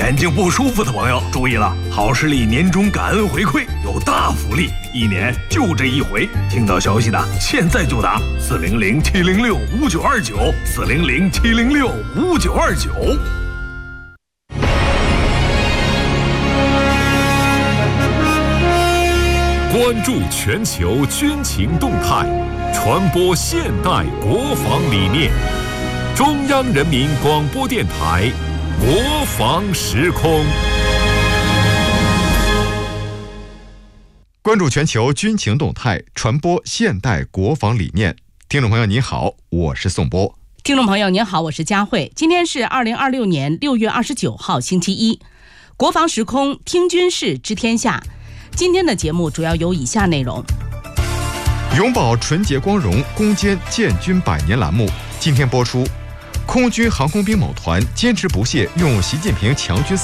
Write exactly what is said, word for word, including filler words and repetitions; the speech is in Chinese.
眼睛不舒服的朋友注意了，好视力年终感恩回馈有大福利，一年就这一回。听到消息的现在就打四零零七零六五九二九四零零七零六五九二九。 关注全球军情动态，传播现代国防理念。中央人民广播电台国防时空。 关注全球军情动态，传播现代国防理念。听众朋友你好，我是宋波。 听众朋友您好，我是佳慧。今天是二零二六年六月二十九号星期一，国防时空听军事知天下。今天的节目主要有以下内容： 永葆纯洁光荣，攻坚建军百年栏目今天播出。空军航空兵某团坚持不懈用习近平强军